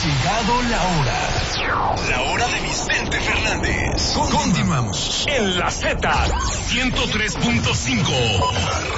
llegado la hora. La hora de Vicente Fernández. Continuamos en la Z 103.5.